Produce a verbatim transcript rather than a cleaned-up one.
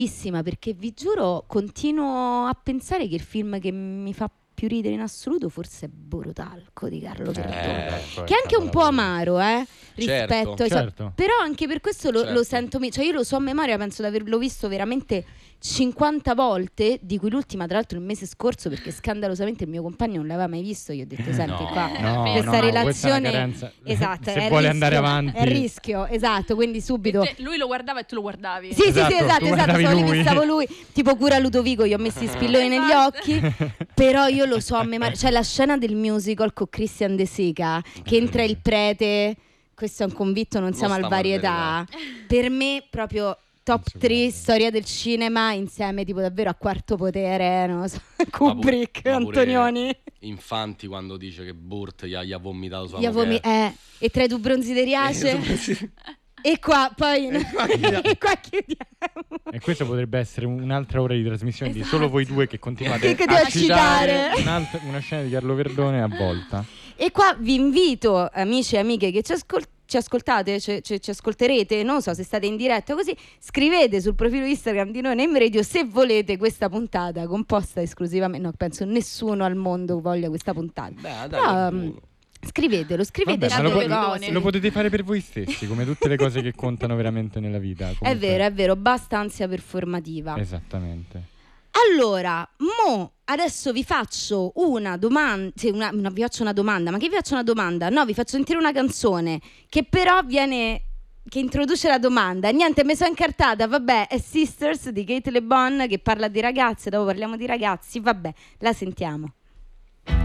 Perché vi giuro continuo a pensare che il film che mi fa più ridere in assoluto forse è Borotalco di Carlo Verdone, Eh, che è anche un po' amaro eh, rispetto Certo, ai so- certo. però anche per questo lo, Certo. lo sento me- cioè io lo so a memoria, penso di averlo visto veramente cinquanta volte, di cui l'ultima tra l'altro il mese scorso, perché scandalosamente il mio compagno non l'aveva mai visto. Io ho detto senti No, qua No, questa no, no, relazione questa è una carenza. esatto, Se è vuole rischio, andare avanti. è rischio, esatto, quindi subito Te- lui lo guardava e tu lo guardavi. sì, Esatto, sì, sì, esatto, tu esatto, guardavi stavo lui. rivistavo lui, tipo cura Ludovico, gli ho messo i spilloni negli Esatto. occhi, però io lo so a memoria, cioè la scena del musical con Christian De Sica, che entra il prete, questo è un convitto, non siamo al stiamo a varietà, per me proprio top tre storia del cinema insieme tipo davvero a Quarto Potere, non lo so, Kubrick, ma pure Antonioni. Infanti quando dice che Burt gli ha, gli ha vomitato sulla Gli avomi- moquette. eh, e tra i due bronzi di Riace. E qua poi e qua chiudiamo. E questo potrebbe essere un'altra ora di trasmissione di Esatto. solo voi due che continuate Che a continuate a citare citare. un'altra- una scena di Carlo Verdone a volta. E qua vi invito, amici e amiche che ci, ascol- ci ascoltate, ci, ci- ci ascolterete, non so se state in diretta così, scrivete sul profilo Instagram di Noi Name Radio se volete questa puntata composta esclusivamente, no, penso nessuno al mondo voglia questa puntata. Beh, dai, Però, che mm, buono. scrivetelo, scrivete Vabbè, ma Carlo lo, tante Verdone. cose. lo potete fare per voi stessi, come tutte le cose che contano veramente nella vita. È comunque. vero, è vero, basta ansia performativa. Esattamente. Allora, mo adesso vi faccio una domanda, sì, una, no, vi faccio una domanda, ma che vi faccio una domanda? No, vi faccio sentire una canzone che però viene, che introduce la domanda. Niente, mi sono incartata, vabbè, è Sisters di Kate Le Bon che parla di ragazze, dopo parliamo di ragazzi, vabbè, la sentiamo.